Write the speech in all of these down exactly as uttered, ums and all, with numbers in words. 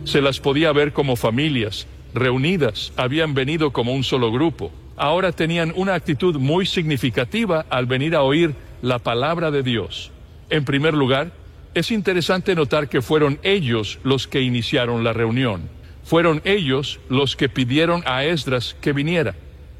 Se las podía ver como familias, reunidas, habían venido como un solo grupo. Ahora tenían una actitud muy significativa al venir a oír la palabra de Dios. En primer lugar, es interesante notar que fueron ellos los que iniciaron la reunión. Fueron ellos los que pidieron a Esdras que viniera.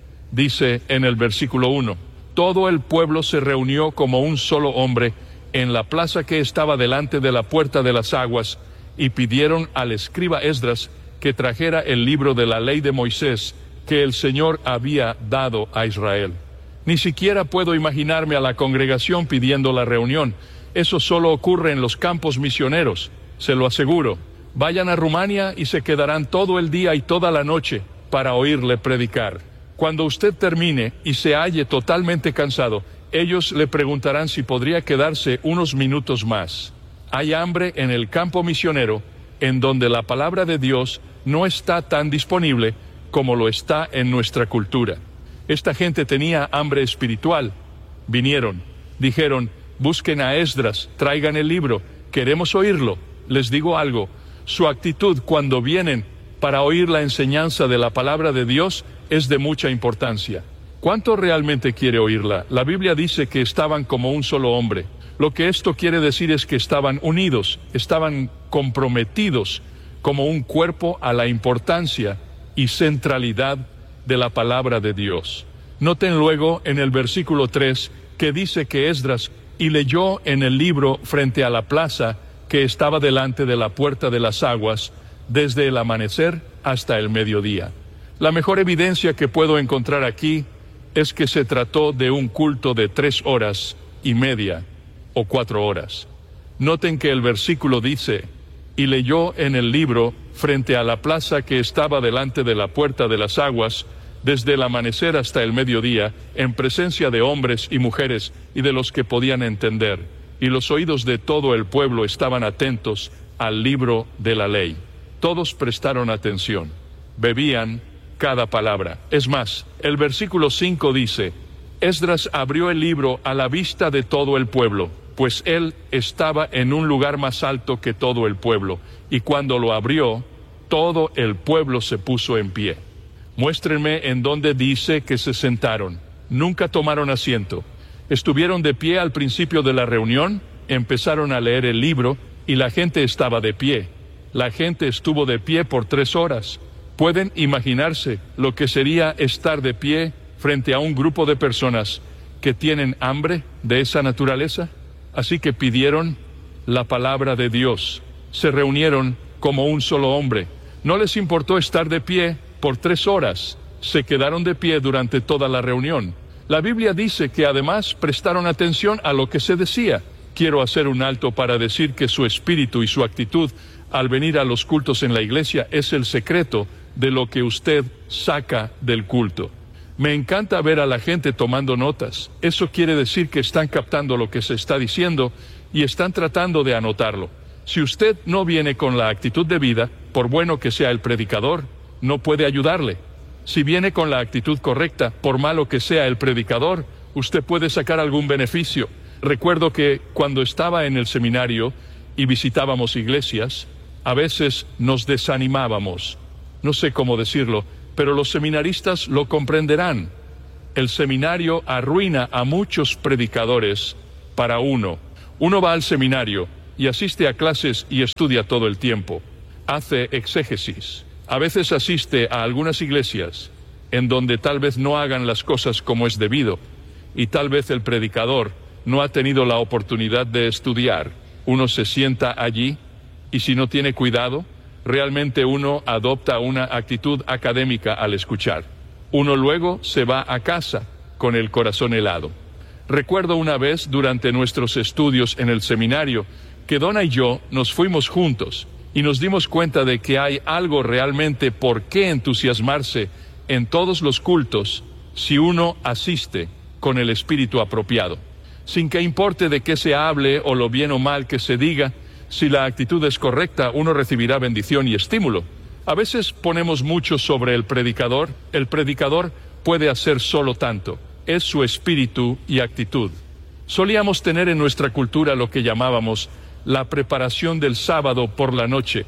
Dice en el versículo uno, todo el pueblo se reunió como un solo hombre en la plaza que estaba delante de la puerta de las aguas y pidieron al escriba Esdras que trajera el libro de la ley de Moisés que el Señor había dado a Israel. Ni siquiera puedo imaginarme a la congregación pidiendo la reunión. Eso solo ocurre en los campos misioneros, se lo aseguro. Vayan a Rumania y se quedarán todo el día y toda la noche para oírle predicar. Cuando usted termine y se halle totalmente cansado, ellos le preguntarán si podría quedarse unos minutos más. Hay hambre en el campo misionero, en donde la palabra de Dios no está tan disponible como lo está en nuestra cultura. Esta gente tenía hambre espiritual. Vinieron, dijeron, busquen a Esdras, traigan el libro, queremos oírlo. Les digo algo, su actitud cuando vienen para oír la enseñanza de la palabra de Dios es de mucha importancia. ¿Cuánto realmente quiere oírla? La Biblia dice que estaban como un solo hombre. Lo que esto quiere decir es que estaban unidos, estaban comprometidos como un cuerpo a la importancia y centralidad de la palabra de Dios. Noten luego en el versículo tres que dice que Esdras y leyó en el libro frente a la plaza que estaba delante de la puerta de las aguas desde el amanecer hasta el mediodía. La mejor evidencia que puedo encontrar aquí es que se trató de un culto de tres horas y media o cuatro horas. Noten que el versículo dice, y leyó en el libro frente a la plaza que estaba delante de la puerta de las aguas, desde el amanecer hasta el mediodía, en presencia de hombres y mujeres y de los que podían entender, y los oídos de todo el pueblo estaban atentos al libro de la ley. Todos prestaron atención, bebían cada palabra. Es más, el versículo cinco dice, Esdras abrió el libro a la vista de todo el pueblo, pues él estaba en un lugar más alto que todo el pueblo, y cuando lo abrió, todo el pueblo se puso en pie. Muéstrenme en dónde dice que se sentaron. Nunca tomaron asiento. Estuvieron de pie al principio de la reunión, empezaron a leer el libro, y la gente estaba de pie. La gente estuvo de pie por tres horas. ¿Pueden imaginarse lo que sería estar de pie frente a un grupo de personas que tienen hambre de esa naturaleza? Así que pidieron la palabra de Dios. Se reunieron como un solo hombre. No les importó estar de pie por tres horas. Se quedaron de pie durante toda la reunión. La Biblia dice que además prestaron atención a lo que se decía. Quiero hacer un alto para decir que su espíritu y su actitud al venir a los cultos en la iglesia es el secreto de lo que usted saca del culto. Me encanta ver a la gente tomando notas. Eso quiere decir que están captando lo que se está diciendo y están tratando de anotarlo. Si usted no viene con la actitud de vida, por bueno que sea el predicador, no puede ayudarle. Si viene con la actitud correcta, por malo que sea el predicador, usted puede sacar algún beneficio. Recuerdo que cuando estaba en el seminario y visitábamos iglesias, a veces nos desanimábamos. No sé cómo decirlo, pero los seminaristas lo comprenderán. El seminario arruina a muchos predicadores para uno. Uno va al seminario y asiste a clases y estudia todo el tiempo. Hace exégesis. A veces asiste a algunas iglesias en donde tal vez no hagan las cosas como es debido y tal vez el predicador no ha tenido la oportunidad de estudiar. Uno se sienta allí y si no tiene cuidado, realmente uno adopta una actitud académica al escuchar. Uno luego se va a casa con el corazón helado. Recuerdo una vez durante nuestros estudios en el seminario que Donna y yo nos fuimos juntos y nos dimos cuenta de que hay algo realmente por qué entusiasmarse en todos los cultos si uno asiste con el espíritu apropiado. Sin que importe de qué se hable o lo bien o mal que se diga, si la actitud es correcta, uno recibirá bendición y estímulo. A veces ponemos mucho sobre el predicador. El predicador puede hacer solo tanto. Es su espíritu y actitud. Solíamos tener en nuestra cultura lo que llamábamos la preparación del sábado por la noche.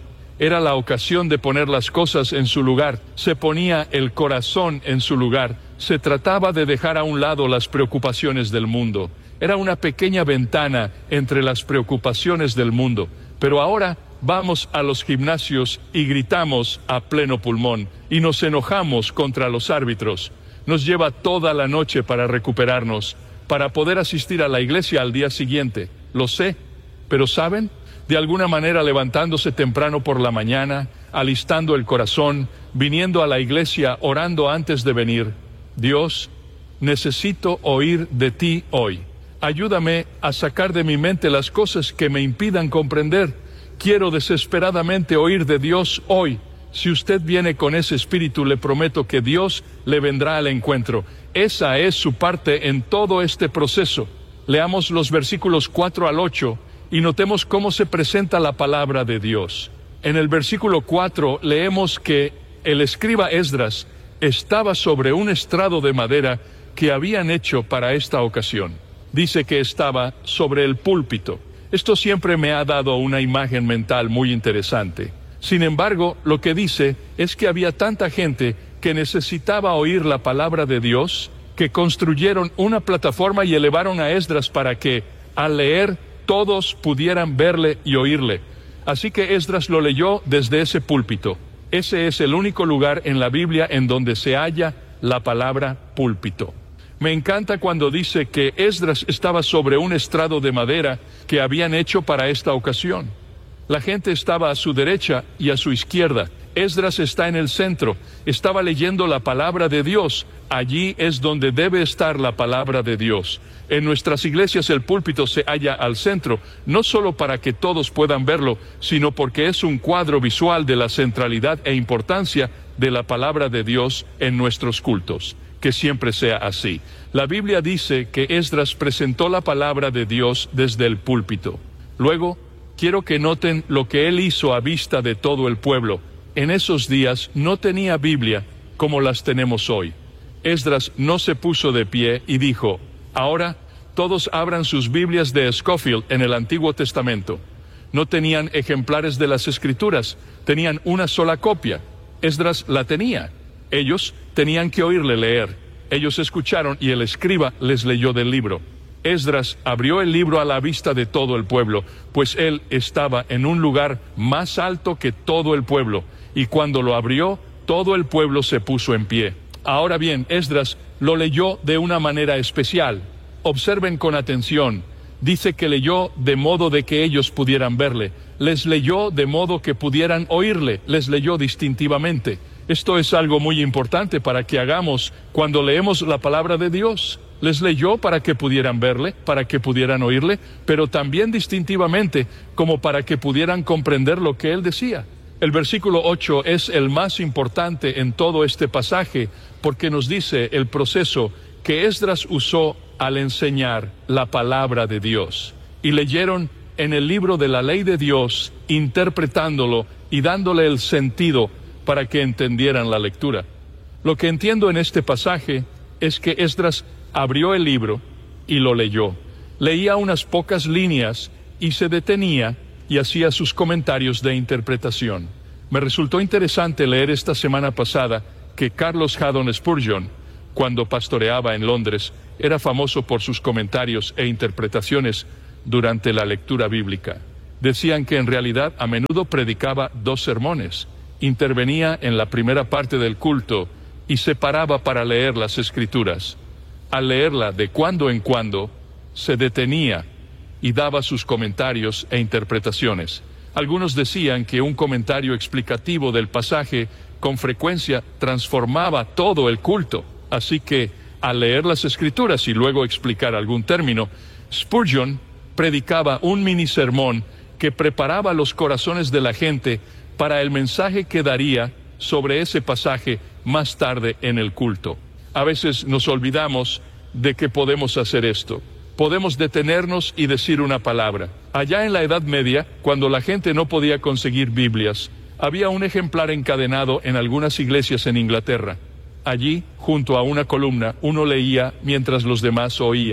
Era la ocasión de poner las cosas en su lugar. Se ponía el corazón en su lugar. Se trataba de dejar a un lado las preocupaciones del mundo. Era una pequeña ventana entre las preocupaciones del mundo. Pero ahora vamos a los gimnasios y gritamos a pleno pulmón y nos enojamos contra los árbitros. Nos lleva toda la noche para recuperarnos, para poder asistir a la iglesia al día siguiente. Lo sé, pero ¿saben? De alguna manera levantándose temprano por la mañana, alistando el corazón, viniendo a la iglesia, orando antes de venir. Dios, necesito oír de ti hoy. Ayúdame a sacar de mi mente las cosas que me impidan comprender. Quiero desesperadamente oír de Dios hoy. Si usted viene con ese espíritu, le prometo que Dios le vendrá al encuentro. Esa es su parte en todo este proceso. Leamos los versículos cuatro al ocho y notemos cómo se presenta la palabra de Dios. En el versículo cuatro leemos que el escriba Esdras estaba sobre un estrado de madera que habían hecho para esta ocasión. Dice que estaba sobre el púlpito. Esto siempre me ha dado una imagen mental muy interesante. Sin embargo, lo que dice es que había tanta gente que necesitaba oír la palabra de Dios, que construyeron una plataforma y elevaron a Esdras para que, al leer, todos pudieran verle y oírle. Así que Esdras lo leyó desde ese púlpito. Ese es el único lugar en la Biblia en donde se halla la palabra púlpito. Me encanta cuando dice que Esdras estaba sobre un estrado de madera que habían hecho para esta ocasión. La gente estaba a su derecha y a su izquierda. Esdras está en el centro. Estaba leyendo la palabra de Dios. Allí es donde debe estar la palabra de Dios. En nuestras iglesias el púlpito se halla al centro, no solo para que todos puedan verlo, sino porque es un cuadro visual de la centralidad e importancia de la palabra de Dios en nuestros cultos. Que siempre sea así. La Biblia dice que Esdras presentó la palabra de Dios desde el púlpito. Luego, quiero que noten lo que él hizo a vista de todo el pueblo. En esos días no tenía Biblia como las tenemos hoy. Esdras no se puso de pie y dijo: ahora todos abran sus Biblias de Scofield en el Antiguo Testamento. No tenían ejemplares de las Escrituras, tenían una sola copia. Esdras la tenía. Ellos tenían que oírle leer. Ellos escucharon y el escriba les leyó del libro. Esdras abrió el libro a la vista de todo el pueblo, pues él estaba en un lugar más alto que todo el pueblo, y cuando lo abrió, todo el pueblo se puso en pie. Ahora bien, Esdras lo leyó de una manera especial. Observen con atención. Dice que leyó de modo de que ellos pudieran verle. Les leyó de modo que pudieran oírle. Les leyó distintivamente. Esto es algo muy importante para que hagamos cuando leemos la palabra de Dios. Les leyó para que pudieran verle, para que pudieran oírle, pero también distintivamente, como para que pudieran comprender lo que él decía. El versículo ocho es el más importante en todo este pasaje, porque nos dice el proceso que Esdras usó al enseñar la palabra de Dios. Y leyeron en el libro de la ley de Dios, interpretándolo y dándole el sentido para que entendieran la lectura. Lo que entiendo en este pasaje es que Esdras abrió el libro y lo leyó. Leía unas pocas líneas y se detenía y hacía sus comentarios de interpretación. Me resultó interesante leer esta semana pasada que Carlos Haddon Spurgeon, cuando pastoreaba en Londres, era famoso por sus comentarios e interpretaciones durante la lectura bíblica. Decían que en realidad a menudo predicaba dos sermones. Intervenía en la primera parte del culto y se paraba para leer las Escrituras. Al leerla de cuando en cuando, se detenía y daba sus comentarios e interpretaciones. Algunos decían que un comentario explicativo del pasaje con frecuencia transformaba todo el culto. Así que, al leer las Escrituras y luego explicar algún término, Spurgeon predicaba un mini sermón que preparaba los corazones de la gente para el mensaje que daría sobre ese pasaje más tarde en el culto. A veces nos olvidamos de que podemos hacer esto. Podemos detenernos y decir una palabra. Allá en la Edad Media, cuando la gente no podía conseguir Biblias, había un ejemplar encadenado en algunas iglesias en Inglaterra. Allí, junto a una columna, uno leía mientras los demás oían.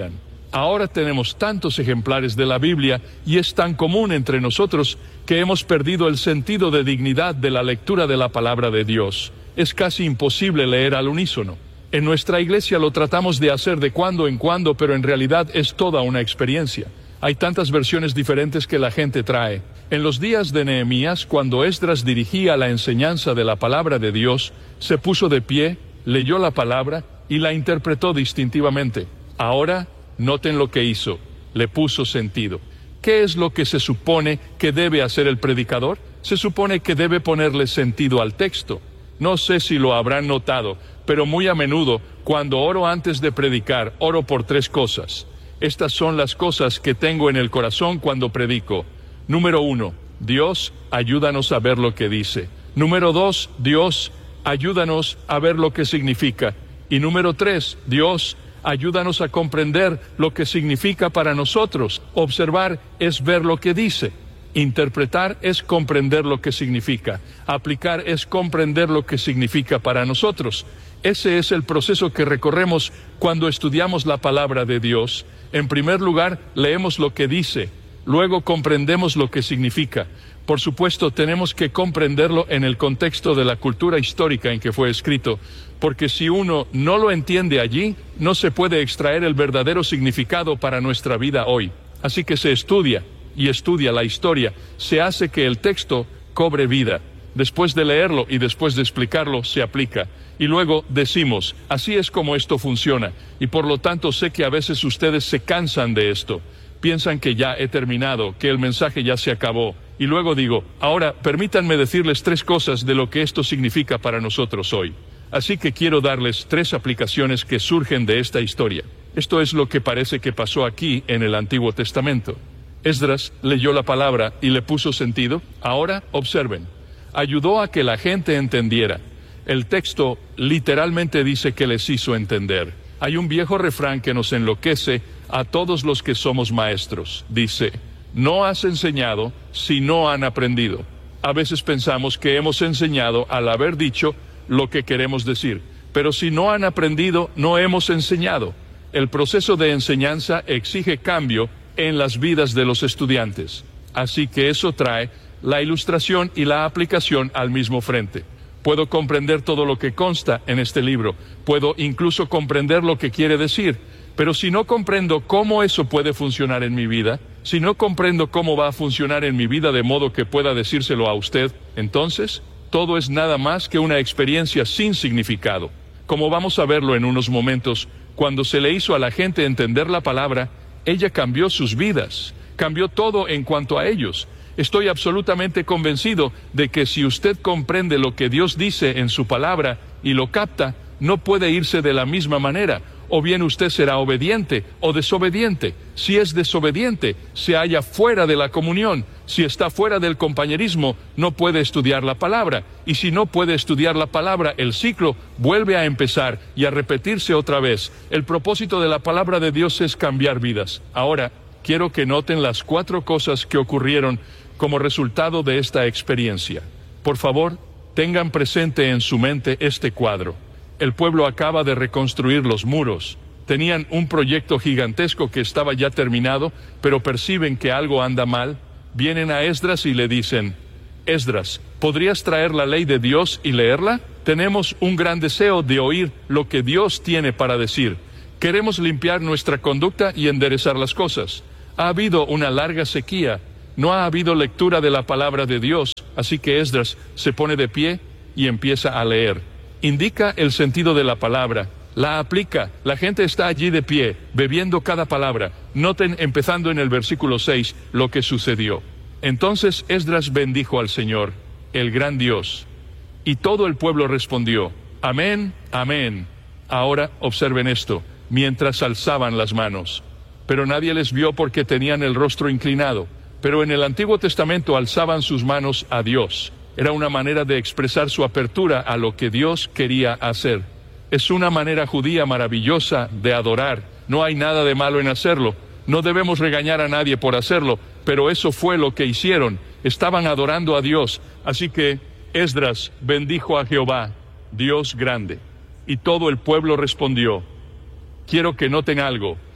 Ahora tenemos tantos ejemplares de la Biblia y es tan común entre nosotros que hemos perdido el sentido de dignidad de la lectura de la palabra de Dios. Es casi imposible leer al unísono. En nuestra iglesia lo tratamos de hacer de cuando en cuando, pero en realidad es toda una experiencia. Hay tantas versiones diferentes que la gente trae. En los días de Nehemías, cuando Esdras dirigía la enseñanza de la palabra de Dios, se puso de pie, leyó la palabra y la interpretó distintivamente. Ahora, noten lo que hizo, le puso sentido. ¿Qué es lo que se supone que debe hacer el predicador? Se supone que debe ponerle sentido al texto. No sé si lo habrán notado, pero muy a menudo, cuando oro antes de predicar, oro por tres cosas. Estas son las cosas que tengo en el corazón cuando predico. Número uno, Dios, ayúdanos a ver lo que dice. Número dos, Dios, ayúdanos a ver lo que significa. Y número tres, Dios, ayúdanos a comprender lo que significa para nosotros. Observar es ver lo que dice. Interpretar es comprender lo que significa. Aplicar es comprender lo que significa para nosotros. Ese es el proceso que recorremos cuando estudiamos la palabra de Dios. En primer lugar, leemos lo que dice. Luego comprendemos lo que significa. Por supuesto, tenemos que comprenderlo en el contexto de la cultura histórica en que fue escrito, porque si uno no lo entiende allí, no se puede extraer el verdadero significado para nuestra vida hoy. Así que se estudia y estudia la historia, se hace que el texto cobre vida. Después de leerlo y después de explicarlo, se aplica. Y luego decimos, así es como esto funciona. Y por lo tanto sé que a veces ustedes se cansan de esto. Piensan que ya he terminado, que el mensaje ya se acabó. Y luego digo, ahora permítanme decirles tres cosas de lo que esto significa para nosotros hoy. Así que quiero darles tres aplicaciones que surgen de esta historia. Esto es lo que parece que pasó aquí en el Antiguo Testamento. Esdras leyó la palabra y le puso sentido. Ahora observen. Ayudó a que la gente entendiera. El texto literalmente dice que les hizo entender. Hay un viejo refrán que nos enloquece a todos los que somos maestros. Dice, no has enseñado si no han aprendido. A veces pensamos que hemos enseñado al haber dicho lo que queremos decir, pero si no han aprendido, no hemos enseñado. El proceso de enseñanza exige cambio en las vidas de los estudiantes. Así que eso trae la ilustración y la aplicación al mismo frente. Puedo comprender todo lo que consta en este libro, puedo incluso comprender lo que quiere decir, pero si no comprendo cómo eso puede funcionar en mi vida, si no comprendo cómo va a funcionar en mi vida de modo que pueda decírselo a usted, entonces todo es nada más que una experiencia sin significado. Como vamos a verlo en unos momentos, cuando se le hizo a la gente entender la palabra, ella cambió sus vidas, cambió todo en cuanto a ellos. Estoy absolutamente convencido de que si usted comprende lo que Dios dice en su palabra y lo capta, no puede irse de la misma manera. O bien usted será obediente o desobediente. Si es desobediente, se halla fuera de la comunión. Si está fuera del compañerismo, no puede estudiar la palabra. Y si no puede estudiar la palabra, el ciclo vuelve a empezar y a repetirse otra vez. El propósito de la palabra de Dios es cambiar vidas. Ahora, quiero que noten las cuatro cosas que ocurrieron como resultado de esta experiencia. Por favor, tengan presente en su mente este cuadro. El pueblo acaba de reconstruir los muros. Tenían un proyecto gigantesco que estaba ya terminado, pero perciben que algo anda mal. Vienen a Esdras y le dicen, Esdras, ¿podrías traer la ley de Dios y leerla? Tenemos un gran deseo de oír lo que Dios tiene para decir. Queremos limpiar nuestra conducta y enderezar las cosas. Ha habido una larga sequía. No ha habido lectura de la palabra de Dios, así que Esdras se pone de pie y empieza a leer. Indica el sentido de la palabra, la aplica. La gente está allí de pie, bebiendo cada palabra. Noten, empezando en el versículo seis, lo que sucedió. Entonces Esdras bendijo al Señor, el gran Dios. Y todo el pueblo respondió, amén, amén. Ahora observen esto, mientras alzaban las manos. Pero nadie les vio porque tenían el rostro inclinado. Pero en el Antiguo Testamento alzaban sus manos a Dios. Era una manera de expresar su apertura a lo que Dios quería hacer. Es una manera judía maravillosa de adorar. No hay nada de malo en hacerlo. No debemos regañar a nadie por hacerlo, pero eso fue lo que hicieron. Estaban adorando a Dios. Así que Esdras bendijo a Jehová, Dios grande. Y todo el pueblo respondió. Quiero que noten algo.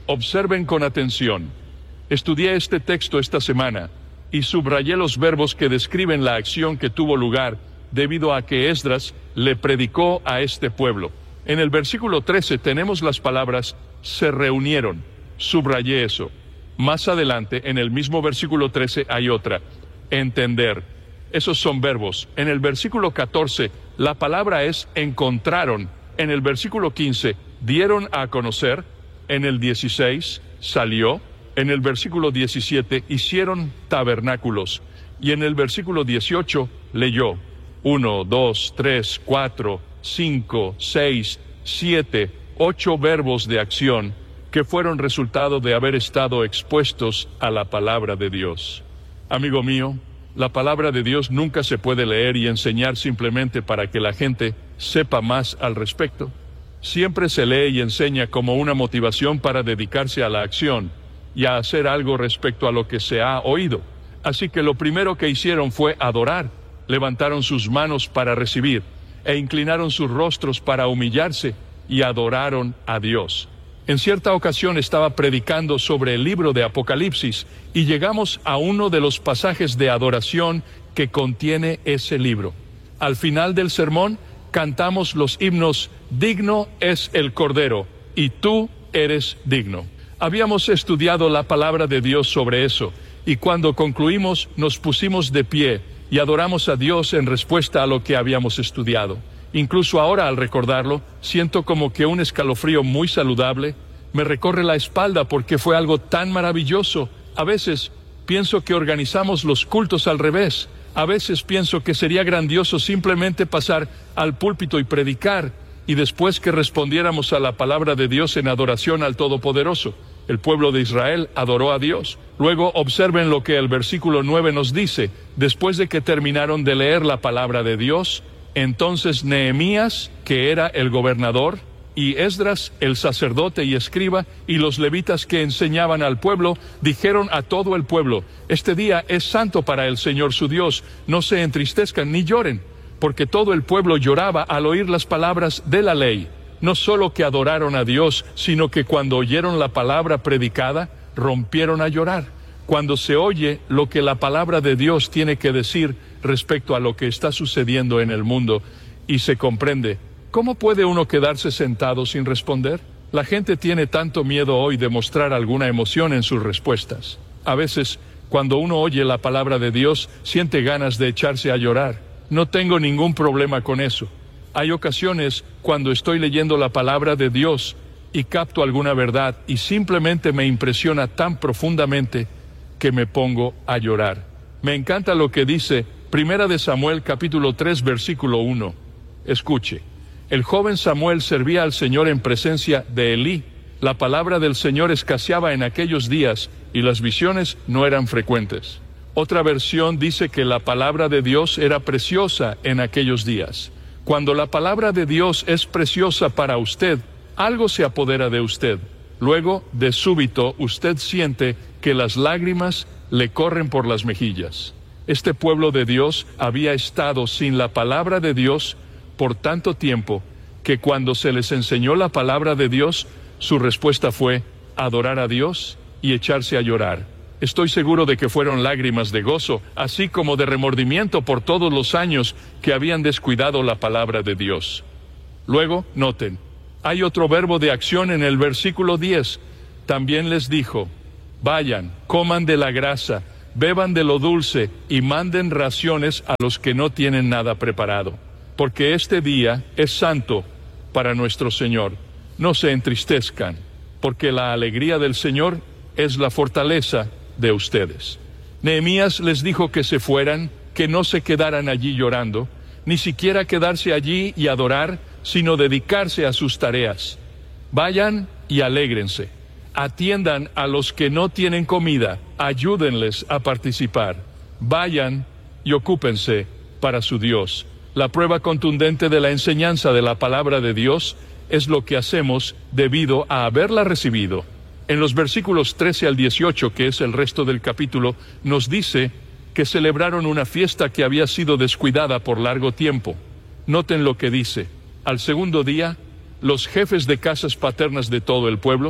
Observen con atención. Estudié este texto esta semana y subrayé los verbos que describen la acción que tuvo lugar debido a que Esdras le predicó a este pueblo. En el versículo trece tenemos las palabras se reunieron. Subrayé eso. Más adelante, en el mismo versículo trece, hay otra, entender. Esos son verbos. En el versículo catorce, la palabra es encontraron. En el versículo quince, dieron a conocer. En el dieciséis, salió. En el versículo diecisiete, hicieron tabernáculos. Y en el versículo dieciocho, leyó. Uno, dos, tres, cuatro, cinco, seis, siete, ocho verbos de acción que fueron resultado de haber estado expuestos a la palabra de Dios. Amigo mío, la palabra de Dios nunca se puede leer y enseñar simplemente para que la gente sepa más al respecto. Siempre se lee y enseña como una motivación para dedicarse a la acción y a hacer algo respecto a lo que se ha oído. Así que lo primero que hicieron fue adorar, levantaron sus manos para recibir e inclinaron sus rostros para humillarse y adoraron a Dios. En cierta ocasión estaba predicando sobre el libro de Apocalipsis y llegamos a uno de los pasajes de adoración que contiene ese libro. Al final del sermón cantamos los himnos Digno es el Cordero y tú eres digno. Habíamos estudiado la palabra de Dios sobre eso y cuando concluimos nos pusimos de pie y adoramos a Dios en respuesta a lo que habíamos estudiado. Incluso ahora al recordarlo, siento como que un escalofrío muy saludable me recorre la espalda porque fue algo tan maravilloso. A veces pienso que organizamos los cultos al revés. A veces pienso que sería grandioso simplemente pasar al púlpito y predicar, y después que respondiéramos a la palabra de Dios en adoración al Todopoderoso. El pueblo de Israel adoró a Dios. Luego observen lo que el versículo nueve nos dice. Después de que terminaron de leer la palabra de Dios, entonces Nehemías, que era el gobernador, y Esdras, el sacerdote y escriba, y los levitas que enseñaban al pueblo, dijeron a todo el pueblo, este día es santo para el Señor su Dios, no se entristezcan ni lloren, porque todo el pueblo lloraba al oír las palabras de la ley. No solo que adoraron a Dios, sino que cuando oyeron la palabra predicada, rompieron a llorar. Cuando se oye lo que la palabra de Dios tiene que decir respecto a lo que está sucediendo en el mundo y se comprende, ¿cómo puede uno quedarse sentado sin responder? La gente tiene tanto miedo hoy de mostrar alguna emoción en sus respuestas. A veces, cuando uno oye la palabra de Dios, siente ganas de echarse a llorar. No tengo ningún problema con eso. Hay ocasiones cuando estoy leyendo la palabra de Dios y capto alguna verdad y simplemente me impresiona tan profundamente que me pongo a llorar. Me encanta lo que dice Primera de Samuel capítulo tres versículo uno. Escuche, el joven Samuel servía al Señor en presencia de Elí. La palabra del Señor escaseaba en aquellos días y las visiones no eran frecuentes. Otra versión dice que la palabra de Dios era preciosa en aquellos días. Cuando la palabra de Dios es preciosa para usted, algo se apodera de usted. Luego, de súbito, usted siente que las lágrimas le corren por las mejillas. Este pueblo de Dios había estado sin la palabra de Dios por tanto tiempo que cuando se les enseñó la palabra de Dios, su respuesta fue adorar a Dios y echarse a llorar. Estoy seguro de que fueron lágrimas de gozo, así como de remordimiento por todos los años que habían descuidado la palabra de Dios. Luego, noten, hay otro verbo de acción en el versículo diez. También les dijo, vayan, coman de la grasa, beban de lo dulce y manden raciones a los que no tienen nada preparado. Porque este día es santo para nuestro Señor. No se entristezcan, porque la alegría del Señor es la fortaleza de ustedes. Nehemías les dijo que se fueran, que no se quedaran allí llorando, ni siquiera quedarse allí y adorar, sino dedicarse a sus tareas. Vayan y alégrense. Atiendan a los que no tienen comida, ayúdenles a participar. Vayan y ocúpense para su Dios. La prueba contundente de la enseñanza de la palabra de Dios es lo que hacemos debido a haberla recibido. En los versículos trece al dieciocho, que es el resto del capítulo, nos dice que celebraron una fiesta que había sido descuidada por largo tiempo. Noten lo que dice. Al segundo día, los jefes de casas paternas de todo el pueblo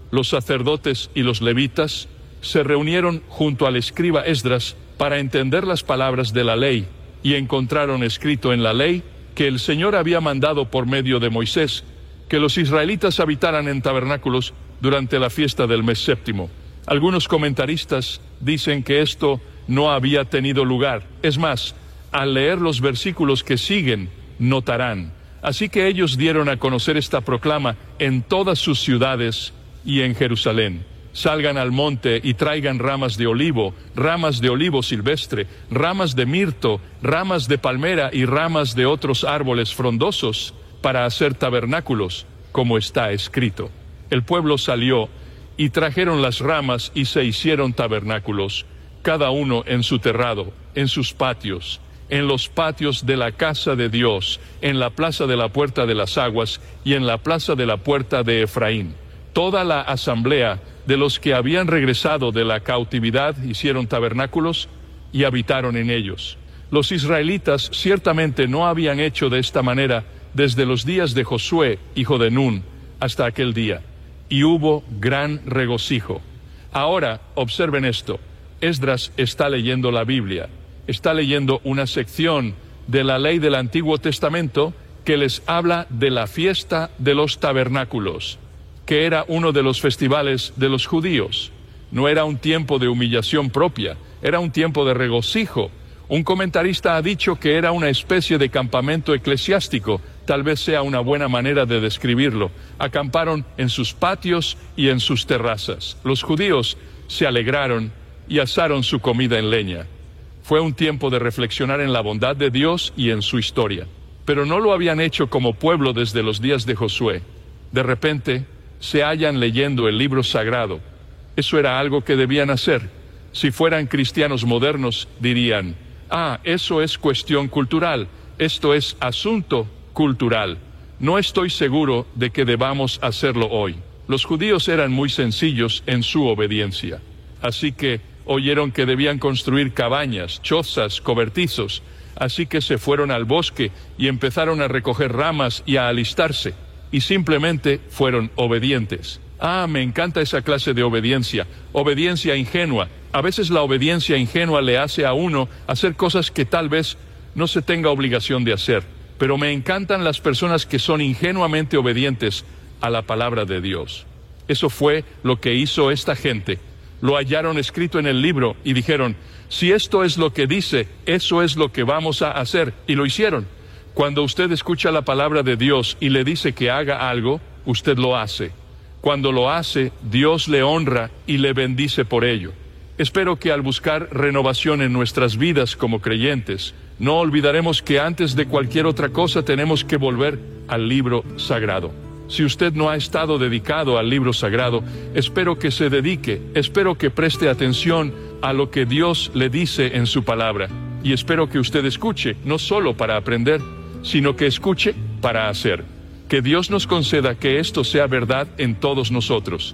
los sacerdotes y los levitas se reunieron junto al escriba Esdras para entender las palabras de la ley, y encontraron escrito en la ley que el Señor había mandado por medio de Moisés que los israelitas habitaran en tabernáculos durante la fiesta del mes séptimo. Algunos comentaristas dicen que esto no había tenido lugar. Es más, al leer los versículos que siguen, notarán. Así que ellos dieron a conocer esta proclama en todas sus ciudades y en Jerusalén. Salgan al monte y traigan ramas de olivo, ramas de olivo silvestre, ramas de mirto, ramas de palmera y ramas de otros árboles frondosos para hacer tabernáculos, como está escrito. El pueblo salió y trajeron las ramas y se hicieron tabernáculos, cada uno en su terrado, en sus patios, en los patios de la casa de Dios, en la plaza de la puerta de las aguas y en la plaza de la puerta de Efraín. Toda la asamblea de los que habían regresado de la cautividad hicieron tabernáculos y habitaron en ellos. Los israelitas ciertamente no habían hecho de esta manera desde los días de Josué, hijo de Nun, hasta aquel día, y hubo gran regocijo. Ahora, observen esto, Esdras está leyendo la Biblia, está leyendo una sección de la ley del Antiguo Testamento que les habla de la fiesta de los tabernáculos, que era uno de los festivales de los judíos. No era un tiempo de humillación propia, era un tiempo de regocijo. Un comentarista ha dicho que era una especie de campamento eclesiástico, tal vez sea una buena manera de describirlo. Acamparon en sus patios y en sus terrazas. Los judíos se alegraron y asaron su comida en leña. Fue un tiempo de reflexionar en la bondad de Dios y en su historia. Pero no lo habían hecho como pueblo desde los días de Josué. De repente, se hallan leyendo el libro sagrado. Eso era algo que debían hacer. Si fueran cristianos modernos, dirían: ah, eso es cuestión cultural, esto es asunto cultural. No estoy seguro de que debamos hacerlo hoy. Los judíos eran muy sencillos en su obediencia. Así que oyeron que debían construir cabañas, chozas, cobertizos. Así que se fueron al bosque y empezaron a recoger ramas y a alistarse. Y simplemente fueron obedientes. Ah, me encanta esa clase de obediencia, obediencia ingenua. A veces la obediencia ingenua le hace a uno hacer cosas que tal vez no se tenga obligación de hacer. Pero me encantan las personas que son ingenuamente obedientes a la palabra de Dios. Eso fue lo que hizo esta gente. Lo hallaron escrito en el libro y dijeron: si esto es lo que dice, eso es lo que vamos a hacer. Y lo hicieron. Cuando usted escucha la palabra de Dios y le dice que haga algo, usted lo hace. Cuando lo hace, Dios le honra y le bendice por ello. Espero que al buscar renovación en nuestras vidas como creyentes, no olvidaremos que antes de cualquier otra cosa tenemos que volver al libro sagrado. Si usted no ha estado dedicado al libro sagrado, espero que se dedique, espero que preste atención a lo que Dios le dice en su palabra. Y espero que usted escuche, no solo para aprender, sino que escuche para hacer. Que Dios nos conceda que esto sea verdad en todos nosotros.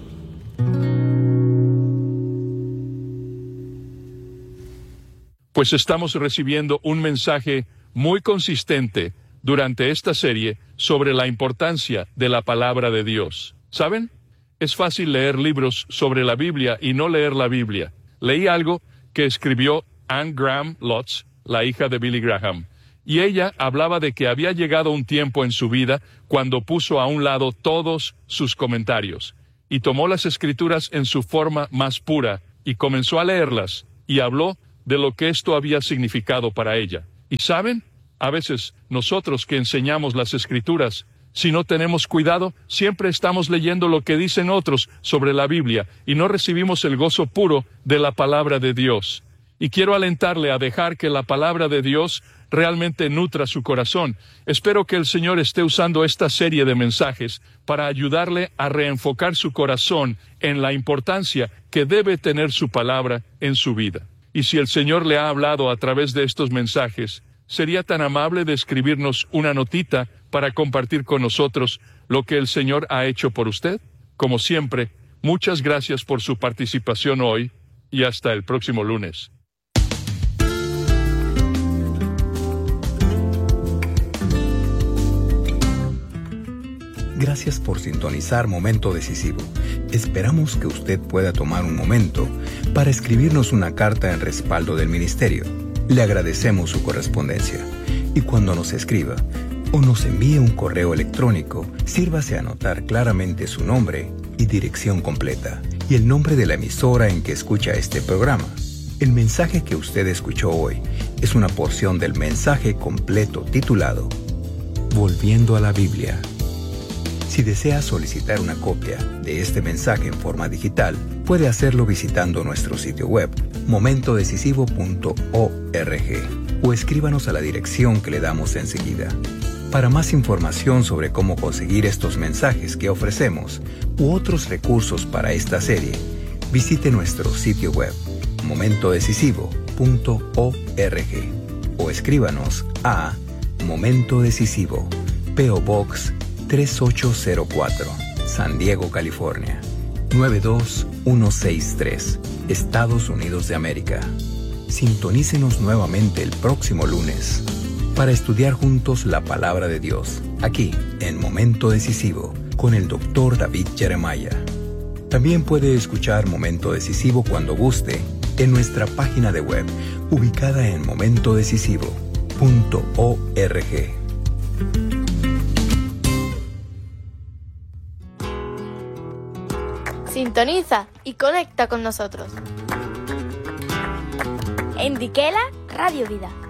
Pues estamos recibiendo un mensaje muy consistente durante esta serie sobre la importancia de la palabra de Dios. ¿Saben? Es fácil leer libros sobre la Biblia y no leer la Biblia. Leí algo que escribió Anne Graham Lotz, la hija de Billy Graham. Y ella hablaba de que había llegado un tiempo en su vida cuando puso a un lado todos sus comentarios y tomó las escrituras en su forma más pura y comenzó a leerlas y habló de lo que esto había significado para ella. ¿Y saben? A veces nosotros que enseñamos las escrituras, si no tenemos cuidado, siempre estamos leyendo lo que dicen otros sobre la Biblia y no recibimos el gozo puro de la palabra de Dios. Y quiero alentarle a dejar que la palabra de Dios realmente nutra su corazón. Espero que el Señor esté usando esta serie de mensajes para ayudarle a reenfocar su corazón en la importancia que debe tener su palabra en su vida. Y si el Señor le ha hablado a través de estos mensajes, ¿sería tan amable de escribirnos una notita para compartir con nosotros lo que el Señor ha hecho por usted? Como siempre, muchas gracias por su participación hoy y hasta el próximo lunes. Gracias por sintonizar Momento Decisivo. Esperamos que usted pueda tomar un momento para escribirnos una carta en respaldo del ministerio. Le agradecemos su correspondencia. Y cuando nos escriba o nos envíe un correo electrónico, sírvase a anotar claramente su nombre y dirección completa y el nombre de la emisora en que escucha este programa. El mensaje que usted escuchó hoy es una porción del mensaje completo titulado Volviendo a la Biblia. Si desea solicitar una copia de este mensaje en forma digital, puede hacerlo visitando nuestro sitio web momento decisivo punto org o escríbanos a la dirección que le damos enseguida. Para más información sobre cómo conseguir estos mensajes que ofrecemos u otros recursos para esta serie, visite nuestro sitio web momento decisivo punto org o escríbanos a Momento Decisivo, P O Box tres ocho cero cuatro, San Diego, California, nueve dos uno seis tres, Estados Unidos de América. Sintonícenos nuevamente el próximo lunes para estudiar juntos la Palabra de Dios, aquí en Momento Decisivo, con el doctor David Jeremiah. También puede escuchar Momento Decisivo cuando guste en nuestra página de web, ubicada en momento decisivo punto org. Sintoniza y conecta con nosotros. En Diquela, Radio Vida.